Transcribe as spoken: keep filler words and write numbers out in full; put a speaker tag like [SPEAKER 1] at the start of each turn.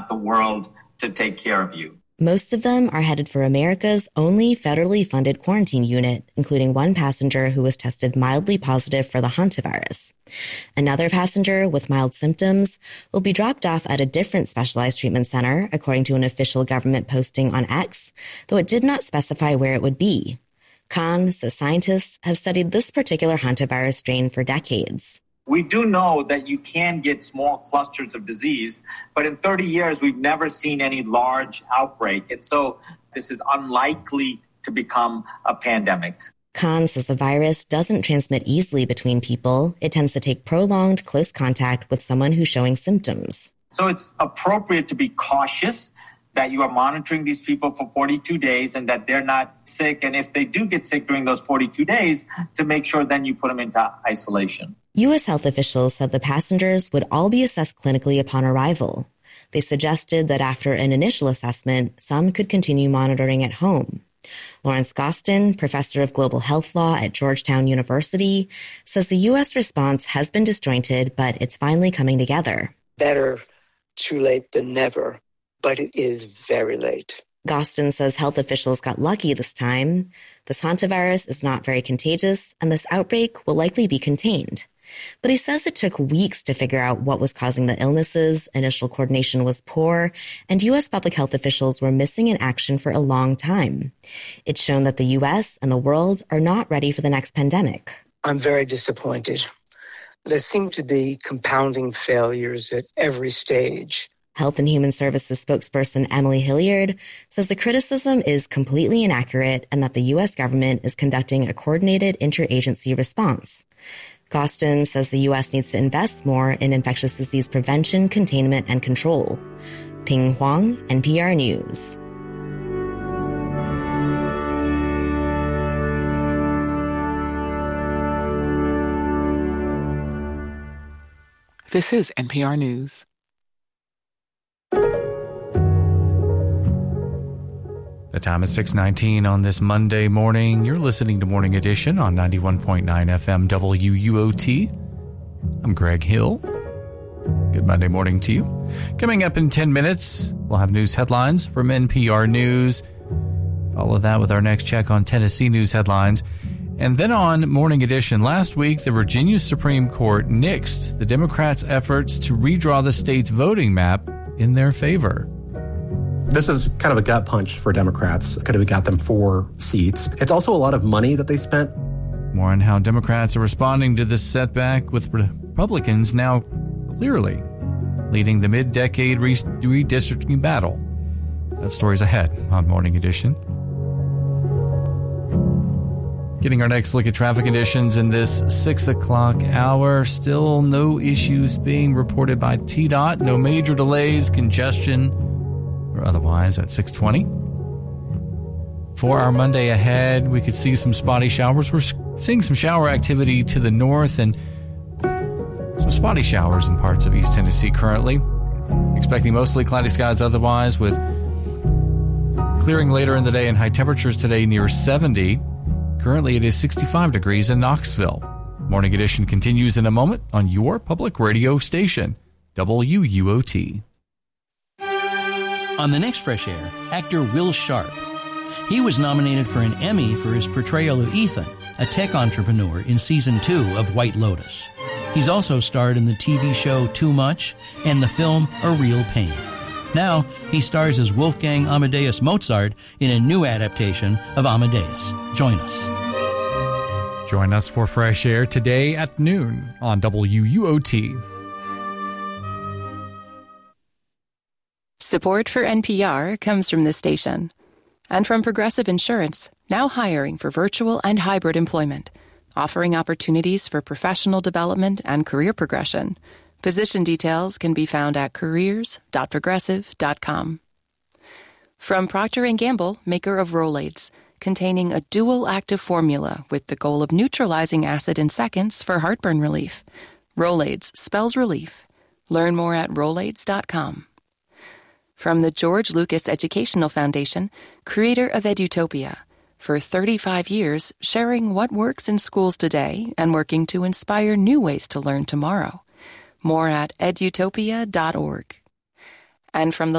[SPEAKER 1] the world to take care of you.
[SPEAKER 2] Most of them are headed for America's only federally funded quarantine unit, including one passenger who was tested mildly positive for the hantavirus. Another passenger with mild symptoms will be dropped off at a different specialized treatment center, according to an official government posting on X, though it did not specify where it would be. Khan says scientists have studied this particular hantavirus strain for decades.
[SPEAKER 1] We do know that you can get small clusters of disease, but in thirty years, we've never seen any large outbreak. And so this is unlikely to become a pandemic.
[SPEAKER 2] Khan says the virus doesn't transmit easily between people. It tends to take prolonged close contact with someone who's showing symptoms.
[SPEAKER 1] So it's appropriate to be cautious that you are monitoring these people for forty-two days and that they're not sick. And if they do get sick during those forty-two days, to make sure then you put them into isolation.
[SPEAKER 2] U S health officials said the passengers would all be assessed clinically upon arrival. They suggested that after an initial assessment, some could continue monitoring at home. Lawrence Gostin, professor of global health law at Georgetown University, says the U S response has been disjointed, but it's finally coming together.
[SPEAKER 3] Better too late than never, but it is very late.
[SPEAKER 2] Gostin says health officials got lucky this time. This hantavirus is not very contagious, and this outbreak will likely be contained. But he says it took weeks to figure out what was causing the illnesses, initial coordination was poor, and U S public health officials were missing in action for a long time. It's shown that the U S and the world are not ready for the next pandemic.
[SPEAKER 3] I'm very disappointed. There seem to be compounding failures at every stage.
[SPEAKER 2] Health and Human Services spokesperson Emily Hilliard says the criticism is completely inaccurate and that the U S government is conducting a coordinated interagency response. Gostin says the U S needs to invest more in infectious disease prevention, containment, and control. Ping Huang, N P R News.
[SPEAKER 4] This is N P R News.
[SPEAKER 5] The time is six nineteen on this Monday morning. You're listening to Morning Edition on ninety-one point nine F M W U O T. I'm Greg Hill. Good Monday morning to you. Coming up in ten minutes, we'll have news headlines from N P R News. Follow that with our next check on Tennessee news headlines. And then on Morning Edition, last week, the Virginia Supreme Court nixed the Democrats' efforts to redraw the state's voting map in their favor.
[SPEAKER 6] This is kind of a gut punch for Democrats. Could have got them four seats. It's also a lot of money that they spent.
[SPEAKER 5] More on how Democrats are responding to this setback, with Republicans now clearly leading the mid-decade redistricting battle. That story's ahead on Morning Edition. Getting our next look at traffic conditions in this six o'clock hour. Still no issues being reported by T DOT. No major delays, congestion, or otherwise at six twenty. For our Monday ahead, we could see some spotty showers. We're seeing some shower activity to the north and some spotty showers in parts of East Tennessee currently. Expecting mostly cloudy skies otherwise, with clearing later in the day and high temperatures today near seventy. Currently it is sixty-five degrees in Knoxville. Morning Edition continues in a moment on your public radio station, W U O T.
[SPEAKER 7] On the next Fresh Air, actor Will Sharp. He was nominated for an Emmy for his portrayal of Ethan, a tech entrepreneur in season two of White Lotus. He's also starred in the T V show Too Much and the film A Real Pain. Now, he stars as Wolfgang Amadeus Mozart in a new adaptation of Amadeus. Join us.
[SPEAKER 5] Join us for Fresh Air today at noon on W U O T.
[SPEAKER 8] Support for N P R comes from this station and from Progressive Insurance, now hiring for virtual and hybrid employment, offering opportunities for professional development and career progression. Position details can be found at careers dot progressive dot com. From Procter and Gamble, maker of Rolaids, containing a dual active formula with the goal of neutralizing acid in seconds for heartburn relief. Rolaids spells relief. Learn more at rolaids dot com. From the George Lucas Educational Foundation, creator of Edutopia, for thirty-five years sharing what works in schools today and working to inspire new ways to learn tomorrow. More at edutopia dot org. And from the